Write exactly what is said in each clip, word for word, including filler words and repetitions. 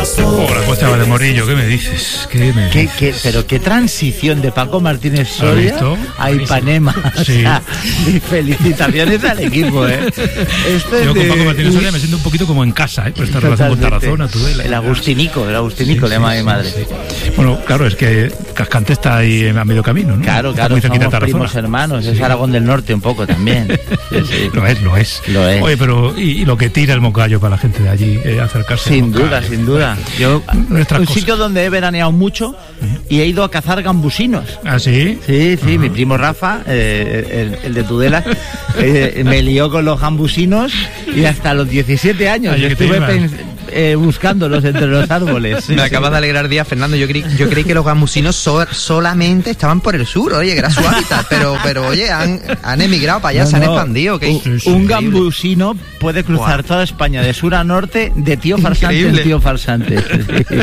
Oh, la Costa de Valdemorillo, ¿qué me dices? ¿Qué me ¿Qué, dices? qué, pero qué transición de Paco Martínez Soria a Ipanema. Sí. O sea, y felicitaciones al equipo, ¿eh? Esto es Yo con de... Paco Martínez Soria me siento un poquito como en casa, ¿eh? Por esta relación con Tarazona, Tudela. El Agustinico, el Agustinico, Sí, le llama sí, mi madre. sí, sí. Bueno, claro, es que Cascante está ahí a medio camino, ¿no? Claro, Está claro, muy cerquita de somos Tarazona. primos hermanos, es Sí. Aragón del Norte un poco también. Sí, sí. Lo es, lo es. Lo es. Oye, pero y, y lo que tira el Moncayo para la gente de allí, eh, acercarse. Sin al Moncayo. duda, sin duda. Yo, Nuestra un cosa. sitio donde he veraneado mucho y he ido a cazar gambusinos. ¿Ah, sí? Sí, sí, mi primo Rafa, eh, el, el de Tudela, eh, me lió con los gambusinos y hasta los diecisiete años Oye, yo que te estuve ibas. pen- eh, buscándolos entre los árboles. Sí, Me sí. acabas de alegrar día, Fernando. Yo creí, yo creí que los gambusinos so- solamente estaban por el sur, oye, que era su hábitat. Pero, pero oye, han, han emigrado para allá, No, se han no, expandido. ¿Qué? Un, Sí, sí. un Increíble. gambusino puede cruzar Guau. toda España de sur a norte, de tío farsante Increíble. en tío farsante. Sí.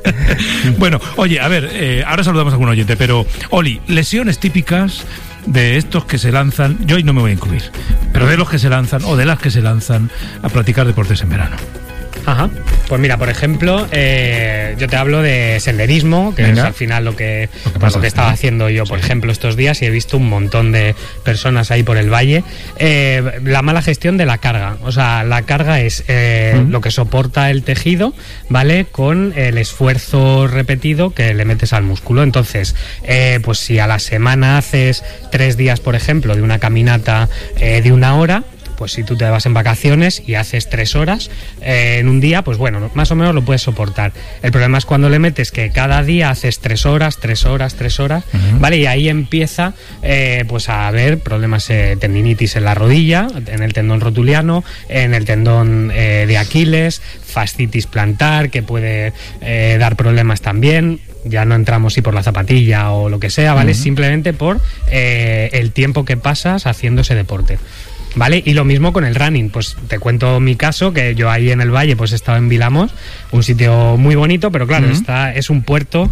Bueno, oye, a ver, eh, ahora saludamos a algún oyente, pero, Oli, lesiones típicas de estos que se lanzan, yo hoy no me voy a incluir, pero de los que se lanzan o de las que se lanzan a practicar deportes en verano. Ajá. Pues mira, por ejemplo, eh, yo te hablo de senderismo, que Venga. es al final lo que, Lo que pues, pasa, lo que estaba ¿no? haciendo yo, por ejemplo, estos días, y he visto un montón de personas ahí por el valle. Eh, la mala gestión de la carga. O sea, la carga es eh, Mm. lo que soporta el tejido, ¿vale? Con el esfuerzo repetido que le metes al músculo. Entonces, eh, pues si a la semana haces tres días, por ejemplo, de una caminata eh, de una hora, pues si tú te vas en vacaciones y haces tres horas eh, en un día, pues bueno, más o menos lo puedes soportar. El problema es cuando le metes que cada día haces tres horas, tres horas, tres horas, Ujú. ¿vale? Y ahí empieza eh, pues a haber problemas, eh, tendinitis en la rodilla, en el tendón rotuliano, en el tendón eh, de Aquiles, fascitis plantar, que puede eh, dar problemas también. Ya no entramos si por la zapatilla o lo que sea, ¿vale? Ujú. Simplemente por eh, el tiempo que pasas haciendo ese deporte. ¿Vale? Y lo mismo con el running, pues te cuento mi caso, que yo ahí en el valle pues he estado en Vilamos, un sitio muy bonito, pero claro, Uh-huh. está, es un puerto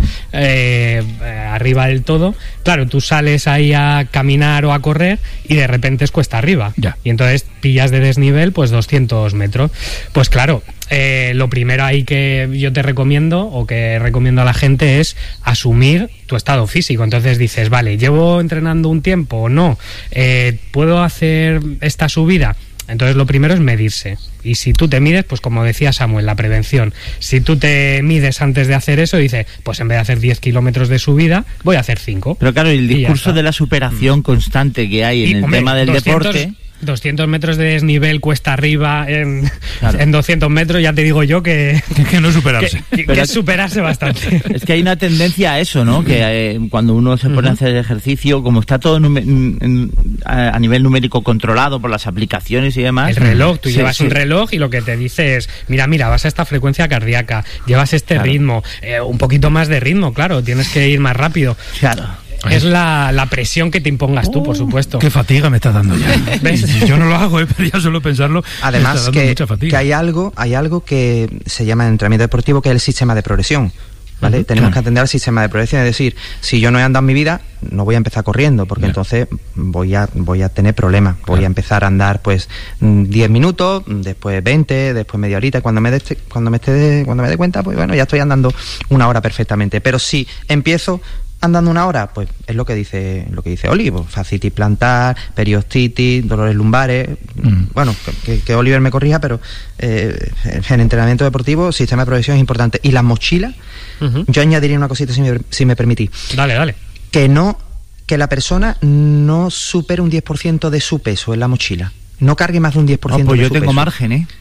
eh, arriba del todo. Claro, tú sales ahí a caminar o a correr y de repente es cuesta arriba. Ya. Y entonces pillas de desnivel pues doscientos metros. Pues claro, eh, lo primero ahí que yo te recomiendo o que recomiendo a la gente es asumir tu estado físico. Entonces dices, vale, llevo entrenando un tiempo o no, eh, puedo hacer esta subida. Entonces lo primero es medirse. Y si tú te mides, pues como decía Samuel, la prevención. Si tú te mides antes de hacer eso, dices, pues en vez de hacer diez kilómetros de subida, voy a hacer cinco. Pero claro, el Y ya discurso está. de la superación constante que hay en Y, el hombre, tema del doscientos deporte... doscientos metros de desnivel cuesta arriba en, Claro. en doscientos metros, ya te digo yo que, Que, que no superarse. que, que- Pero- que es superarse bastante. Es que hay una tendencia a eso, ¿no? Que eh, cuando uno se pone a hacer ejercicio, como está todo nume- en- en- a, a nivel numérico controlado por las aplicaciones y demás... El reloj, tú Sí, llevas sí. un reloj y lo que te dice es, mira, mira, vas a esta frecuencia cardíaca, llevas este Claro. ritmo, eh, un poquito más de ritmo, claro, tienes que ir más rápido. Claro. Es la, la presión que te impongas tú, por supuesto. Qué fatiga me está dando ya. ¿Ves? Yo no lo hago, ¿eh? Pero ya solo pensarlo me está Además dando que, mucha fatiga. que hay algo, hay algo que se llama en entrenamiento deportivo, que es el sistema de progresión. ¿Vale? Ujú, Tenemos claro. que atender al sistema de progresión, es decir, si yo no he andado en mi vida, no voy a empezar corriendo, porque Ya. entonces voy a voy a tener problemas. Voy Claro. a empezar a andar pues mm, diez minutos, después veinte, después media horita, y cuando me dé cuando me esté cuando me dé cuenta, pues bueno, ya estoy andando una hora perfectamente. Pero si empiezo andando una hora, pues es lo que dice lo que dice Oli, pues, fascitis plantar, periostitis, dolores lumbares. Mm. Bueno, que, que Oliver me corrija, pero eh, en entrenamiento deportivo, sistema de progresión es importante. Y las mochilas, Ujú. yo añadiría una cosita, si me, si me permitís, Dale, dale. que no que la persona no supere un diez por ciento de su peso en la mochila. No cargue más de un diez por No, ciento pues de yo su tengo peso. margen, ¿eh?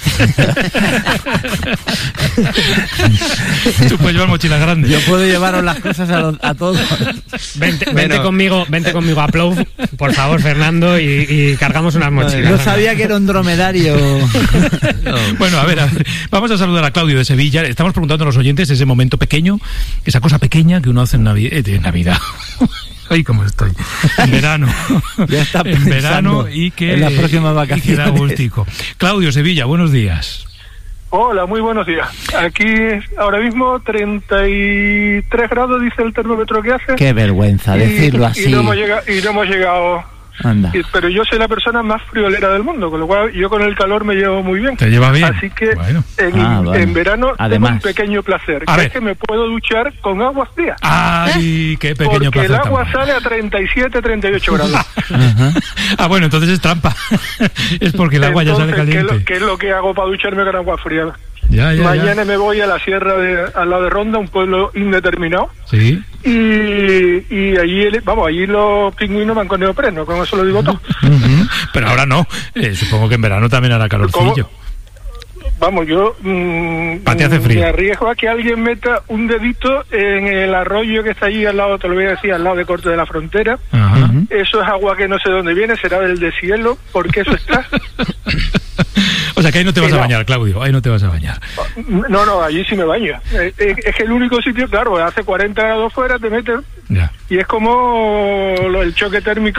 Tú puedes llevar mochilas grandes. Yo puedo llevaros las cosas a, los- a todos. Vente, Bueno. vente conmigo, vente conmigo a Plough, por favor, Fernando, y, y cargamos unas mochilas. No sabía que era un dromedario. Bueno, a ver, a ver, vamos a saludar a Claudio de Sevilla. Estamos preguntando a los oyentes ese momento pequeño, esa cosa pequeña que uno hace en Navi- eh, de Navidad. Ay, cómo estoy. En verano. Ya está En verano pensando y que, en las próximas vacaciones. y que da gustico. Claudio, Sevilla, buenos días. Hola, muy buenos días. Aquí ahora mismo treinta y tres grados dice el termómetro que hace. Qué vergüenza Y- decirlo y así. no hemos llegado, y no hemos llegado Anda. Y- pero yo soy la persona más friolera del mundo, con lo cual yo con el calor me llevo muy bien. ¿Te llevas bien? Así que Bueno. en, Ah, bueno. en verano Además. tengo un pequeño placer, A que ver. es que me puedo duchar con agua fría. Ay, qué pequeño Porque placer el agua tan sale a treinta y siete, treinta y ocho grados. Ajá. Ah, bueno, entonces es trampa. Es porque el agua ya sale Entonces, ¿qué es, lo, caliente. qué es lo que hago para ducharme con agua fría? Ya, ya, Mañana ya. me voy a la sierra de, al lado de Ronda, un pueblo indeterminado. Sí. Y, y allí, el- vamos, allí los pingüinos van con neopreno, con eso lo digo todo. Ujú. Pero ahora no. Eh, supongo que en verano también hará calorcillo. Vamos, yo mm, Pa' ti hace frío. me arriesgo a que alguien meta un dedito en el arroyo que está allí al lado, te lo voy a decir, al lado de Corte de la Frontera. Ajá. Ujú. Eso es agua que no sé dónde viene, será del deshielo, porque eso está... O sea que ahí no te vas Que a no. bañar, Claudio. Ahí no te vas a bañar. No, no, allí sí me baño. Eh, eh, Es que el único sitio, claro, hace cuarenta grados fuera, te metes Ya. y es como lo- el choque térmico